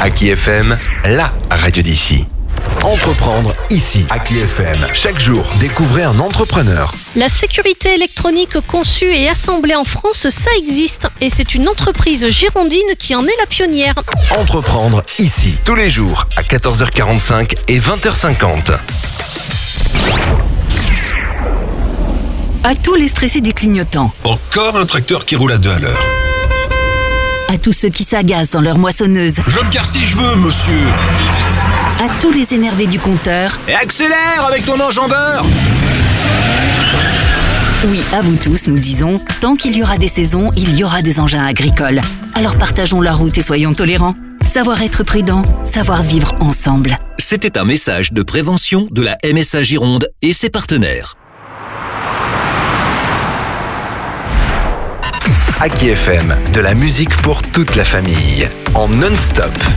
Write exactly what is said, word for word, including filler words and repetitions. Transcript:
Aki F M, la radio d'ici. Entreprendre ici, Aki F M. Chaque jour, découvrez un entrepreneur. La sécurité électronique conçue et assemblée en France, ça existe. Et c'est une entreprise girondine qui en est la pionnière. Entreprendre ici, tous les jours, à quatorze heures quarante-cinq et vingt heures cinquante. À tous les stressés du clignotant. Encore un tracteur qui roule à deux à l'heure. À tous ceux qui s'agacent dans leur moissonneuse. Je me gare si je veux, monsieur. À tous les énervés du compteur. Et accélère avec ton enjambeur. Oui, à vous tous, nous disons, tant qu'il y aura des saisons, il y aura des engins agricoles. Alors partageons la route et soyons tolérants. Savoir être prudent, savoir vivre ensemble. C'était un message de prévention de la M S A Gironde et ses partenaires. Aki F M, de la musique pour toute la famille, en non-stop.